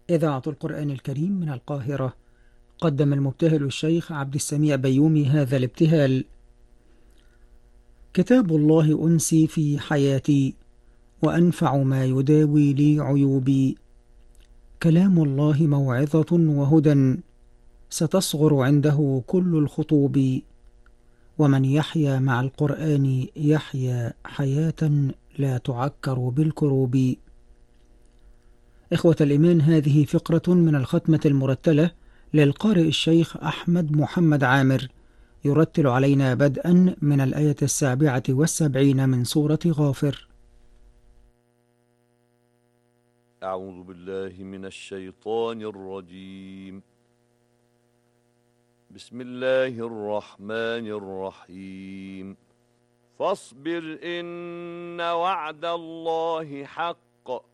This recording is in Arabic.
إذاعة القرآن الكريم من القاهرة. قدم المبتهل الشيخ عبد السميع بيومي هذا الابتهال: كتاب الله أنسي في حياتي، وأنفع ما يداوي لي عيوبي. كلام الله موعظة وهدى، ستصغر عنده كل الخطوب. ومن يحيا مع القرآن يحيا حياة لا تعكر بالكروب. إخوة الإيمان، هذه فقرة من الختمة المرتلة للقارئ الشيخ أحمد محمد عامر، يرتل علينا بدءا من الآية 77 من سورة غافر. أعوذ بالله من الشيطان الرجيم. بسم الله الرحمن الرحيم. فاصبر إن وعد الله حق